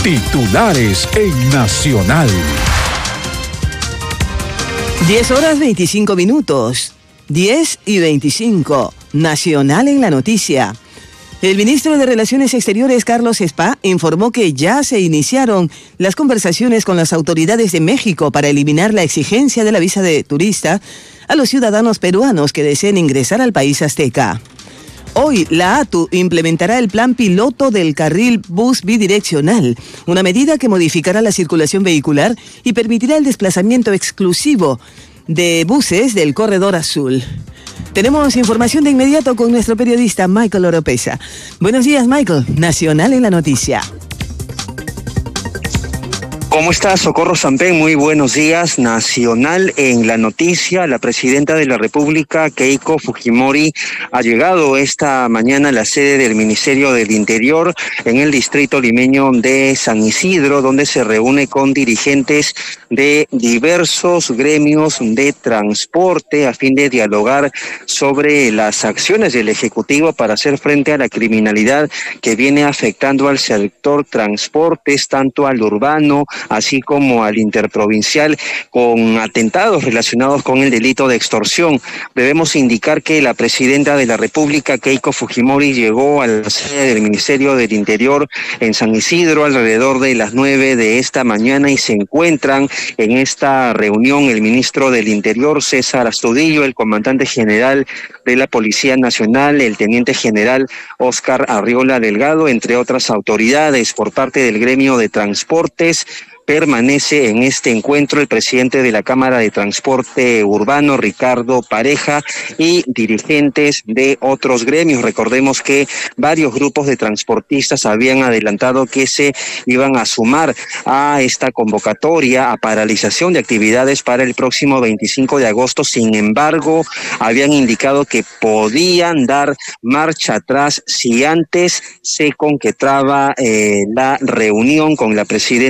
Titulares en Nacional. 10:25. 10:25. Nacional en la noticia. El ministro de Relaciones Exteriores, Carlos Spa, informó que ya se iniciaron las conversaciones con las autoridades de México para eliminar la exigencia de la visa de turista a los ciudadanos peruanos que deseen ingresar al país azteca. Hoy, la ATU implementará el plan piloto del carril bus bidireccional, una medida que modificará la circulación vehicular y permitirá el desplazamiento exclusivo de buses del Corredor Azul. Tenemos información de inmediato con nuestro periodista Michael Oropesa. Buenos días, Michael. Nacional en la noticia. ¿Cómo estás, Socorro Sampén? Muy buenos días. Nacional en la noticia. La presidenta de la República, Keiko Fujimori, ha llegado esta mañana a la sede del Ministerio del Interior en el distrito limeño de San Isidro, donde se reúne con dirigentes de diversos gremios de transporte a fin de dialogar sobre las acciones del Ejecutivo para hacer frente a la criminalidad que viene afectando al sector transportes, tanto al urbano así como al interprovincial, con atentados relacionados con el delito de extorsión. Debemos indicar que la presidenta de la República, Keiko Fujimori, llegó a la sede del Ministerio del Interior en San Isidro alrededor de las 9 de esta mañana y se encuentran en esta reunión el ministro del Interior, César Astudillo, el comandante general de la Policía Nacional, el teniente general Óscar Arriola Delgado, entre otras autoridades. Por parte del gremio de transportes, permanece en este encuentro el presidente de la Cámara de Transporte Urbano, Ricardo Pareja, y dirigentes de otros gremios. Recordemos que varios grupos de transportistas habían adelantado que se iban a sumar a esta convocatoria a paralización de actividades para el próximo 25 de agosto. Sin embargo, habían indicado que podían dar marcha atrás si antes se concretaba la reunión con la presidenta